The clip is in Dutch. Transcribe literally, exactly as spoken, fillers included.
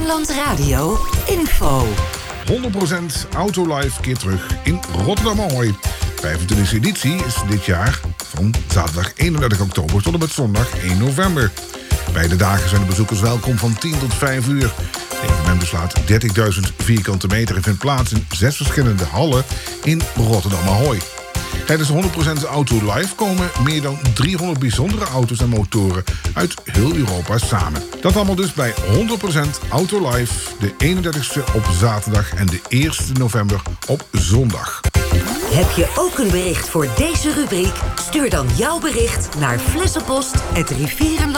Rijnmond Radio info. honderd procent Autolife keert terug in Rotterdam Ahoy. vijfentwintigste editie is dit jaar van zaterdag eenendertig oktober tot en met zondag één november. Beide dagen zijn de bezoekers welkom van tien tot vijf uur. Het evenement beslaat dertigduizend vierkante meter en vindt plaats in zes verschillende hallen in Rotterdam Ahoy. Tijdens de honderd procent Autolife komen meer dan driehonderd bijzondere auto's en motoren uit heel Europa samen. Dat allemaal dus bij honderd procent Autolife, de eenendertigste op zaterdag en de eerste november op zondag. Heb je ook een bericht voor deze rubriek? Stuur dan jouw bericht naar flessenpost apenstaartje rivierenland.